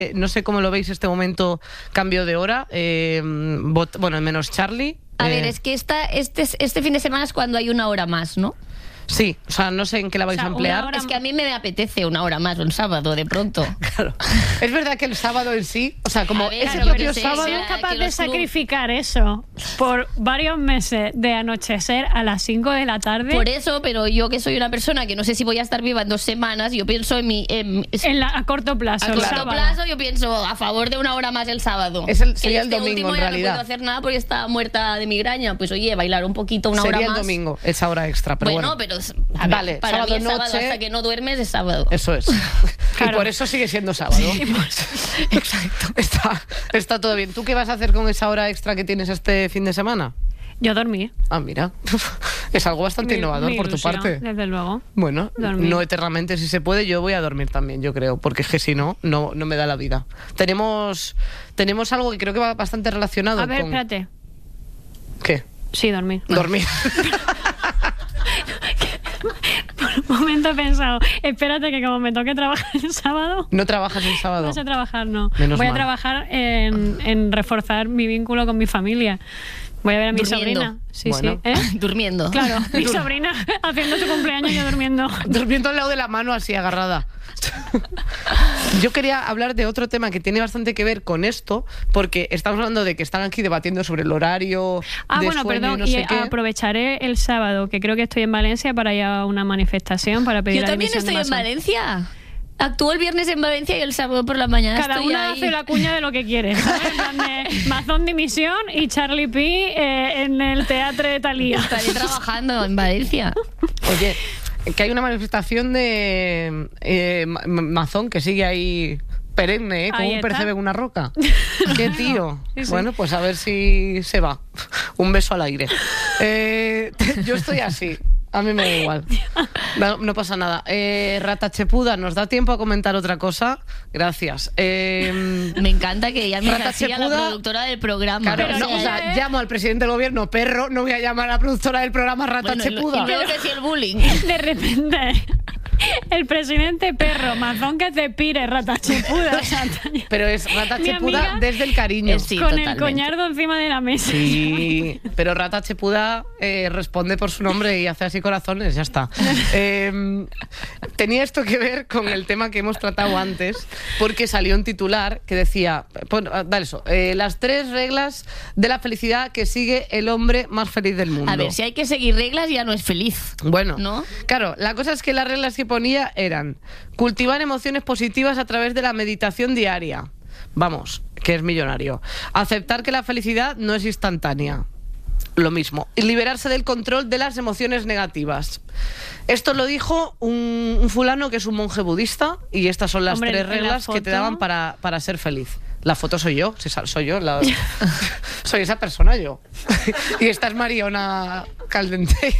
No sé cómo lo veis este momento, cambio de hora. Bueno, menos Charlie. A ver, es que este fin de semana es cuando hay una hora más, ¿no? Sí, o sea, no sé en qué la vais a emplear. Es que a mí me apetece una hora más, un sábado, de pronto. Claro. Es verdad que el sábado en sí, o sea, como ver, ese claro, propio pero sábado... Si es capaz de sacrificar eso por varios meses de anochecer a las 5 de la tarde... Por eso, pero yo que soy una persona que no sé si voy a estar viva en 2 semanas, yo pienso a corto plazo. A corto plazo yo pienso a favor de una hora más el sábado. Sería el domingo, en realidad. No puedo hacer nada porque estaba muerta de migraña. Pues oye, bailar un poquito, una hora más. Sería el domingo, esa hora extra, pero bueno. Pero a ver, vale, para sábado mí es sábado, noche, hasta que no duermes es sábado. Eso es. Claro. Y por eso sigue siendo sábado. Sí, pues, exacto. Está todo bien. ¿Tú qué vas a hacer con esa hora extra que tienes este fin de semana? Yo dormí. Ah, mira. Es algo bastante innovador por tu parte. Desde luego. Bueno, dormir. No eternamente, si se puede, yo voy a dormir también, yo creo, porque es que si no me da la vida. Tenemos algo que creo que va bastante relacionado con... A ver, espérate. ¿Qué? Sí, dormir. Dormir. Por un momento he pensado, espérate que como me toque trabajar el sábado... ¿No trabajas el sábado? No sé trabajar, no. Menos Voy mal. a trabajar en reforzar mi vínculo con mi familia. Voy a ver a mi sobrina. Sí, bueno. sí. Durmiendo. Claro, mi sobrina haciendo su cumpleaños y yo durmiendo. Durmiendo al lado de la mano así agarrada. Yo quería hablar de otro tema que tiene bastante que ver con esto, porque estamos hablando de que están aquí debatiendo sobre el horario de bueno, sueño perdón, y no sé qué. Aprovecharé el sábado, que creo que estoy en Valencia, para ir a una manifestación para pedir Yo la también dimisión de estoy en Masón. Valencia. Actúo el viernes en Valencia y el sábado por la mañana Cada estoy una ahí. hace la cuña de lo que quiere, ¿sabes? En plan de Mazón dimisión y Charlie P en el teatro de Thalía. Estaré trabajando en Valencia. Oye, que hay una manifestación de Mazón que sigue ahí perenne, como Ahí un está. percebe en una roca. Qué tío. Sí, sí. Bueno, pues a ver si se va. Un beso al aire. Yo estoy así. A mí me da igual. No pasa nada. Ratachepuda, ¿nos da tiempo a comentar otra cosa? Gracias. Me encanta que ella me así a la productora del programa. Claro, Pero o sea, llamo al presidente del gobierno, perro, no voy a llamar a la productora del programa Ratachepuda. Y luego que si el bullying. De repente, el presidente perro, Mazón que te pire, Ratachepuda. Pero es Mi Ratachepuda amiga desde el cariño. Sí, con totalmente. el coñardo encima de la mesa. Sí, pero Ratachepuda responde por su nombre y hace así corazones, ya está. Tenía esto que ver con el tema que hemos tratado antes, porque salió un titular que decía, dale eso, las 3 reglas de la felicidad que sigue el hombre más feliz del mundo. A ver, si hay que seguir reglas ya no es feliz. Bueno, ¿no? Claro, la cosa es que las reglas que ponía eran cultivar emociones positivas a través de la meditación diaria. Vamos, que es millonario. Aceptar que la felicidad no es instantánea. Lo mismo. Y liberarse del control de las emociones negativas. Esto lo dijo un fulano que es un monje budista, y estas son las 3 reglas que te daban para ser feliz. La foto soy yo, soy yo. Soy esa persona yo. Y esta es Mariona Caldente.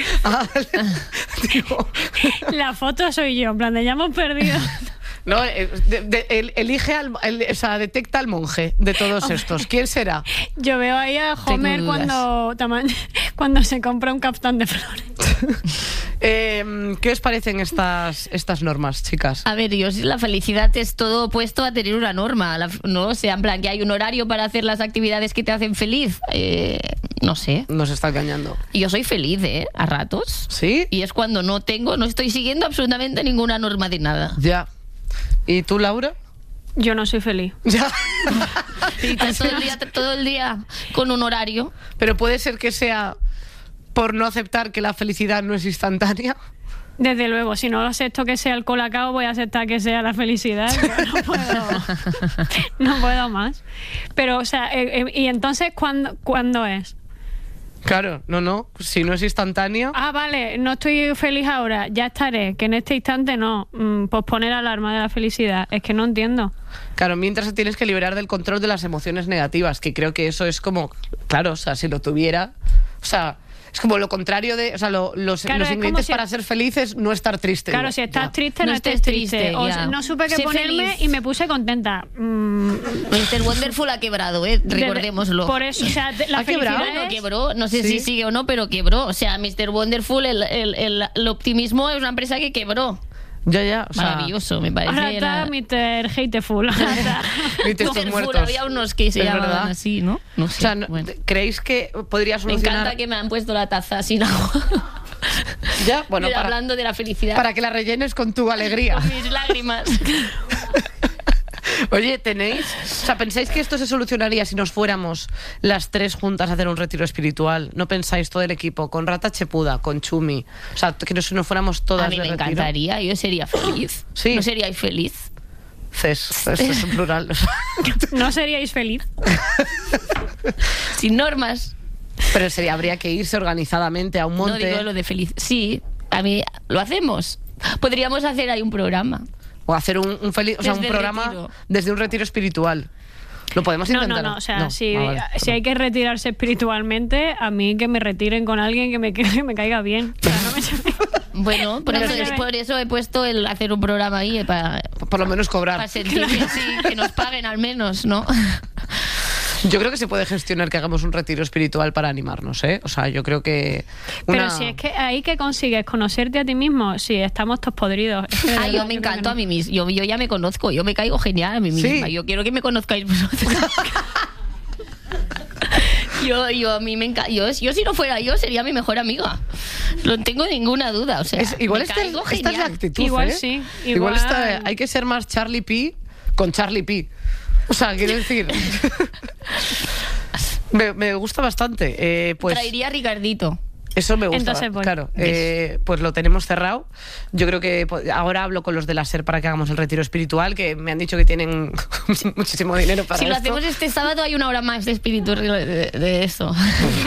Digo, La foto soy yo, en plan de ya hemos perdido. no, elige o sea, detecta al monje de todos estos. ¿Quién será? Yo veo ahí a Homer cuando se compra un caftán de flores. ¿Qué os parecen estas normas, chicas? A ver, la felicidad es todo opuesto a tener una norma, ¿no? O sea, en plan que hay un horario para hacer las actividades que te hacen feliz. No sé. Nos está engañando. Yo soy feliz, a ratos. ¿Sí? Y es cuando no estoy siguiendo absolutamente ninguna norma de nada. Ya. ¿Y tú, Laura? Yo no soy feliz. Ya. Y estás todo el día con un horario. Pero puede ser que sea por no aceptar que la felicidad no es instantánea. Desde luego, si no acepto que sea el colacao, voy a aceptar que sea la felicidad. No puedo más. Pero, o sea, ¿y entonces cuándo es? Claro, no. Si no es instantánea. Ah, vale, no estoy feliz ahora, ya estaré. Que en este instante no. Posponer alarma de la felicidad. Es que no entiendo. Claro, mientras te tienes que liberar del control de las emociones negativas, que creo que eso es como, claro, o sea, si lo tuviera, o sea, es como lo contrario de, o sea, los ingredientes para ser felices, no estar triste. Claro, si estás triste, no estés triste. O no supe qué ponerme feliz. Y me puse contenta. Mr. Wonderful ha quebrado, recordémoslo. Por eso, o sea, la felicidad no quebró, no sé si sigue o no, pero quebró. O sea, Mr. Wonderful, el optimismo es una empresa que quebró. Ya, o sea, Maravilloso, me parece. Ahora está Mr. Hateful. Ahora está. y textos Full, muertos. había unos que se Es llamaban verdad. así, ¿no? No sé. O sea, bueno. ¿creéis que podría Me solucionar? encanta que me han puesto la taza sin agua. Ya, bueno, Pero hablando de la felicidad. para que la rellenes con tu alegría. Con mis lágrimas. Oye, ¿pensáis que esto se solucionaría si nos fuéramos las tres juntas a hacer un retiro espiritual? ¿No pensáis todo el equipo? Con Rata Chepuda, con Chumi. O sea, que si nos fuéramos todas A mí de me retiro. encantaría, yo sería feliz. Sí. ¿No seríais feliz? Esto es en plural. ¿No seríais feliz? Sin normas. Pero habría que irse organizadamente a un monte. No digo lo de feliz. Sí, a mí lo hacemos. Podríamos hacer ahí un programa. O hacer un Desde el programa retiro. desde un retiro espiritual. Lo podemos intentar. No. O sea, si vale, si hay que retirarse espiritualmente, a mí que me retiren con alguien que me caiga bien. O sea, no me Bueno, por, No eso, me lleve. por eso he puesto el hacer un programa ahí para Por lo menos cobrar. sentirme así, que nos paguen al menos, ¿no? Yo creo que se puede gestionar que hagamos un retiro espiritual para animarnos, ¿eh? O sea, yo creo que... Pero si es que ahí que consigues conocerte a ti mismo, si estamos todos podridos. Es que de Ah, verdad, yo me creo que encanto no. a mí misma. Yo ya me conozco, yo me caigo genial a mí Sí. misma. Yo quiero que me conozcáis vosotros. Yo a mí me encanta. Yo si no fuera yo, sería mi mejor amiga. No tengo ninguna duda. O sea, igual me caigo esta es la genial. actitud, Igual ¿eh? sí, Igual igual- hay que ser más Charlie P con Charlie P. O sea, quiero decir... me gusta bastante. Pues Traería a Ricardito. eso me gusta. Entonces voy. Claro, pues lo tenemos cerrado. Yo creo que ahora hablo con los de la SER para que hagamos el retiro espiritual, que me han dicho que tienen muchísimo dinero para Si lo esto. hacemos este sábado hay una hora más de espíritu de eso.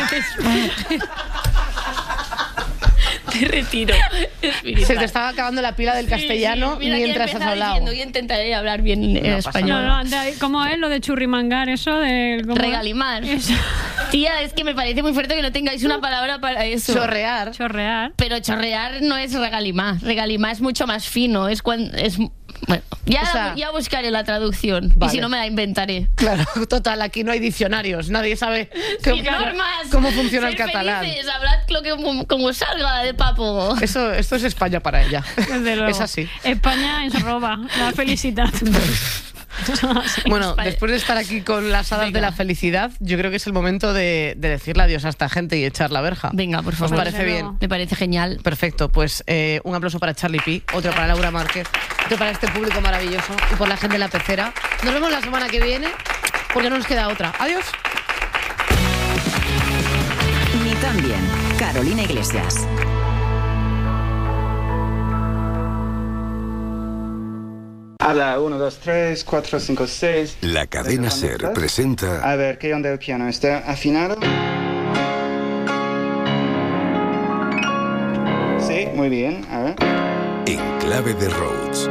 Te retiro espiritual. Se te estaba acabando la pila del Sí, castellano sí, mira que mientras has empezaba hablado. diciendo, yo intentaré hablar bien No pasa español. No, ¿cómo es lo de churrimangar eso? ¿Cómo es? Regalimar. Eso. Tía, es que me parece muy fuerte que no tengáis una palabra para eso. Chorrear. Chorrear. Pero chorrear no es regalimar. Regalimar es mucho más fino. Es cuando bueno, O sea, ya buscaré la traducción. vale. Y si no me la inventaré. Claro, total, aquí no hay diccionarios. Nadie sabe Sin normas. cómo funciona el Ser catalán. felices, hablad lo que como salga de papo. Esto es España para ella. Desde luego. Es así. España es roba. La felicidad. Bueno, España. después de estar aquí con las hadas Venga. de la felicidad, yo creo que es el momento de decirle adiós a esta gente y echar la verja. Venga, por ¿Os favor. parece Desde bien? luego. Me parece genial. Perfecto, pues un aplauso para Charlie P, otro para Laura Márquez, otro para este público maravilloso y por la gente de la pecera. Nos vemos la semana que viene porque no nos queda otra. Adiós. Ni tan bien. Carolina Iglesias. Habla 1, 2, 3, 4, 5, 6. La cadena SER presenta A ver, ¿qué onda el piano? ¿Está afinado? Sí, muy bien. A ver. En Clave de Rhodes.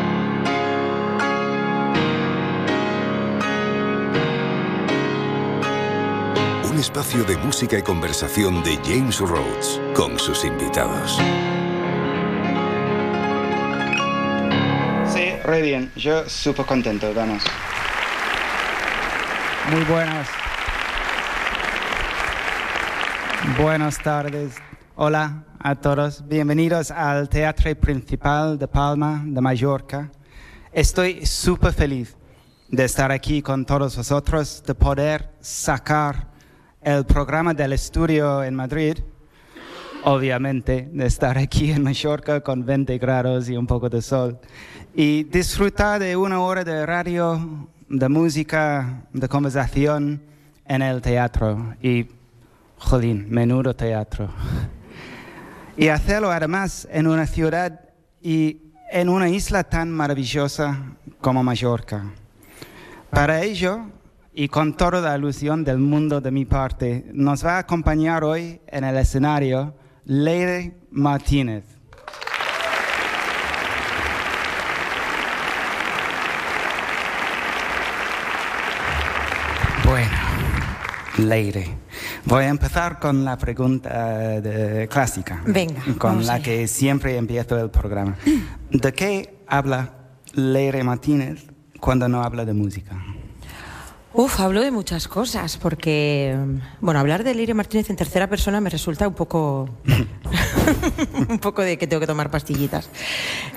Un espacio de música y conversación de James Rhodes con sus invitados. Sí, re bien. Yo súper contento. Vamos. Muy buenas. Buenas tardes. Hola a todos. Bienvenidos al Teatro Principal de Palma de Mallorca. Estoy súper feliz de estar aquí con todos vosotros, de poder sacar el programa del estudio en Madrid. Obviamente, de estar aquí en Mallorca con 20 grados y un poco de sol. Y disfrutar de una hora de radio, de música, de conversación en el teatro. Y, jolín, menudo teatro. Y hacerlo además en una ciudad y en una isla tan maravillosa como Mallorca. Para ello, y con toda la ilusión del mundo de mi parte, nos va a acompañar hoy en el escenario Leire Martínez. Bueno, Leire, voy a empezar con la pregunta clásica. Venga, con vamos la allá. que siempre empiezo el programa. ¿De qué habla Leire Martínez cuando no habla de música? Hablo de muchas cosas, porque, bueno, hablar de Leire Martínez en tercera persona me resulta un poco un poco de que tengo que tomar pastillitas.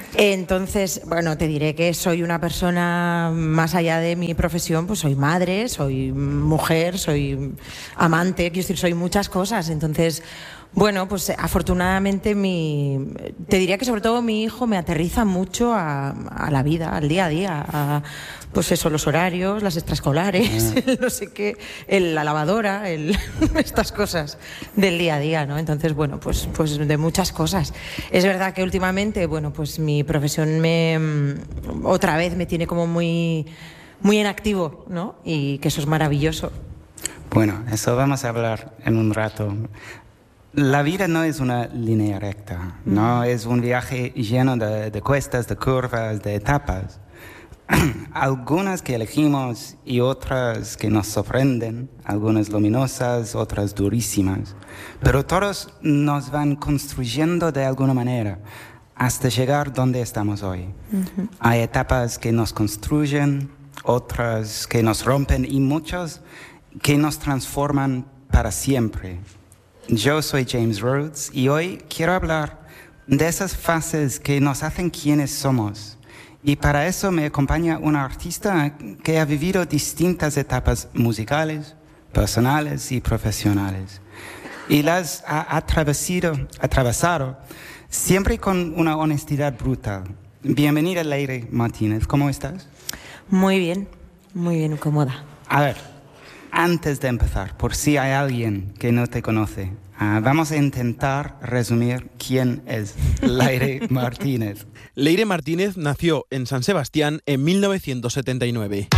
Entonces, bueno, te diré que soy una persona más allá de mi profesión, pues soy madre, soy mujer, soy amante, quiero decir, soy muchas cosas. Entonces, bueno, pues afortunadamente te diría que sobre todo mi hijo me aterriza mucho a la vida, al día a día, pues eso, los horarios, las extraescolares, no sé qué, la lavadora, estas cosas del día a día, ¿no? Entonces, bueno, pues de muchas cosas. Es verdad que últimamente, bueno, pues mi profesión otra vez me tiene como muy en activo, ¿no? Y que eso es maravilloso. Bueno, eso vamos a hablar en un rato. La vida no es una línea recta, ¿no? Es un viaje lleno de cuestas, de curvas, de etapas. Algunas que elegimos y otras que nos sorprenden, algunas luminosas, otras durísimas. Pero todos nos van construyendo de alguna manera hasta llegar donde estamos hoy. Uh-huh. Hay etapas que nos construyen, otras que nos rompen y muchas que nos transforman para siempre. Yo soy James Rhodes y hoy quiero hablar de esas fases que nos hacen quienes somos. Y para eso me acompaña una artista que ha vivido distintas etapas musicales, personales y profesionales. Y las ha atravesado siempre con una honestidad brutal. Bienvenida, Leire Martínez. ¿Cómo estás? Muy bien, cómoda. A ver, antes de empezar, por si hay alguien que no te conoce, vamos a intentar resumir quién es Leire Martínez. Leire Martínez nació en San Sebastián en 1979.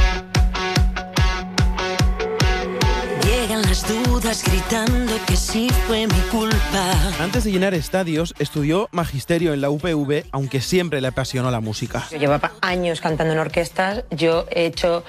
Llegan las dudas gritando que sí fue mi culpa. Antes de llenar estadios, estudió magisterio en la UPV, aunque siempre le apasionó la música. Yo llevaba años cantando en orquestas. Yo he hecho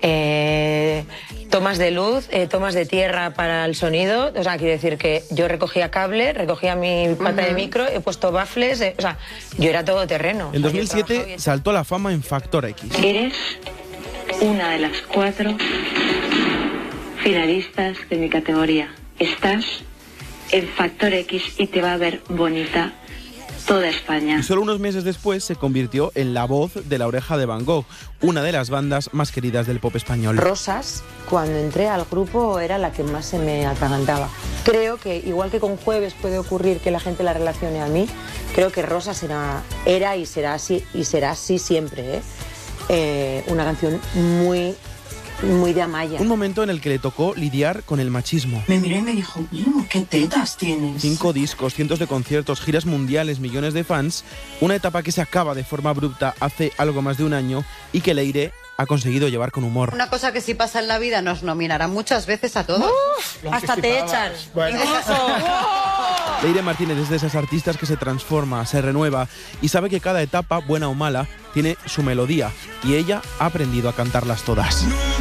tomas de luz, tomas de tierra para el sonido. O sea, quiero decir que yo recogía cable, recogía mi pata de micro, he puesto baffles. O sea, yo era todoterreno. En 2007 saltó a la fama en Factor X. Eres una de las 4 finalistas de mi categoría. Estás en Factor X y te va a ver bonita toda España. Y solo unos meses después se convirtió en la voz de La Oreja de Van Gogh, una de las bandas más queridas del pop español. Rosas, cuando entré al grupo, era la que más se me atragantaba. Creo que, igual que con Jueves puede ocurrir que la gente la relacione a mí, creo que Rosas era y será así siempre, una canción muy de Amaya. Un momento en el que le tocó lidiar con el machismo. Me miró y me dijo, ¿qué tetas tienes? 5 discos, cientos de conciertos, giras mundiales, millones de fans. Una etapa que se acaba de forma abrupta hace algo más de un año y que Leire ha conseguido llevar con humor. Una cosa que sí pasa en la vida, nos nominarán muchas veces a todos. Hasta te echan. Bueno. Leire Martínez es de esas artistas que se transforma, se renueva y sabe que cada etapa, buena o mala, tiene su melodía y ella ha aprendido a cantarlas todas.